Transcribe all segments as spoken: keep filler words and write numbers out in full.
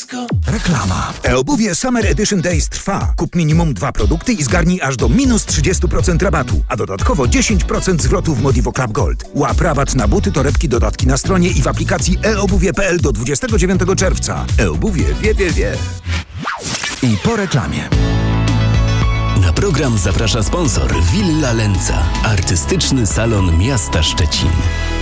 blisko. Reklama. E-obuwie Summer Edition Days trwa. Kup minimum dwa produkty i zgarnij aż do minus trzydzieści procent rabatu, a dodatkowo dziesięć procent zwrotu w Modivo Club Gold. Łap rabat na buty, torebki, dodatki na stronie i w aplikacji e obuwie kropka p l do dwudziestego dziewiątego czerwca. E-obuwie wie, wie, wie. I po reklamie. Na program zaprasza sponsor Villa Lenca, artystyczny salon miasta Szczecin.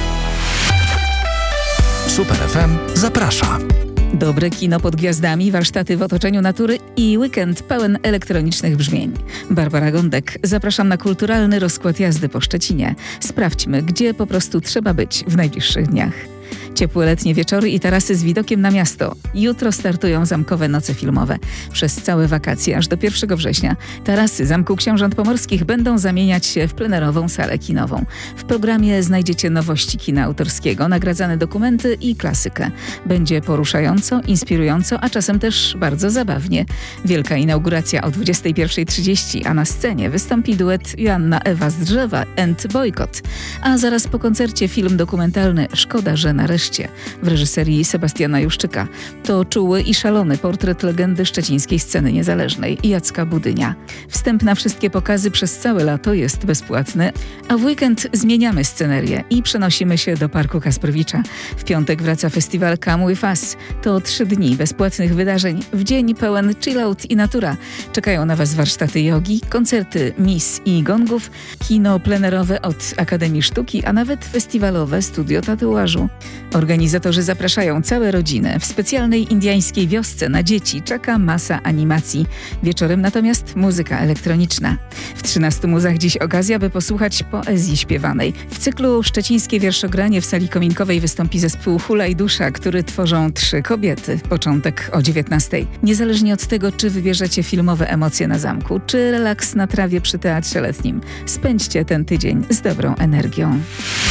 Super F M zaprasza. Dobre kino pod gwiazdami, warsztaty w otoczeniu natury i weekend pełen elektronicznych brzmień. Barbara Gądek. Zapraszam na kulturalny rozkład jazdy po Szczecinie. Sprawdźmy, gdzie po prostu trzeba być w najbliższych dniach. Ciepłe letnie wieczory i tarasy z widokiem na miasto. Jutro startują zamkowe noce filmowe. Przez całe wakacje, aż do pierwszego września, tarasy Zamku Książąt Pomorskich będą zamieniać się w plenerową salę kinową. W programie znajdziecie nowości kina autorskiego, nagradzane dokumenty i klasykę. Będzie poruszająco, inspirująco, a czasem też bardzo zabawnie. Wielka inauguracja o dwudziestej pierwszej trzydzieści, a na scenie wystąpi duet Joanna Ewa z Drzewa and Boykot. A zaraz po koncercie film dokumentalny Szkoda, że nareszcie w reżyserii Sebastiana Juszczyka. To czuły i szalony portret legendy szczecińskiej sceny niezależnej Jacka Budynia. Wstęp na wszystkie pokazy przez całe lato jest bezpłatny, a w weekend zmieniamy scenerię i przenosimy się do Parku Kasprowicza. W piątek wraca festiwal Come With Us. To trzy dni bezpłatnych wydarzeń w dzień pełen chillout i natura. Czekają na Was warsztaty jogi, koncerty mis i gongów, kino plenerowe od Akademii Sztuki, a nawet festiwalowe studio tatuażu. Organizatorzy zapraszają całe rodziny. W specjalnej indyjskiej wiosce na dzieci czeka masa animacji. Wieczorem natomiast muzyka elektroniczna. W trzynastu muzach dziś okazja, by posłuchać poezji śpiewanej. W cyklu Szczecińskie Wierszogranie w sali kominkowej wystąpi zespół Hula i Dusza, który tworzą trzy kobiety. Początek o dziewiętnastej. Niezależnie od tego, czy wybierzecie filmowe emocje na zamku, czy relaks na trawie przy teatrze letnim, spędźcie ten tydzień z dobrą energią.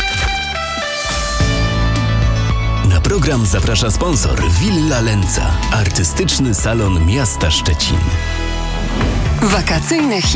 Na program zaprasza sponsor Villa Lenca, artystyczny salon miasta Szczecin. Wakacyjne hity.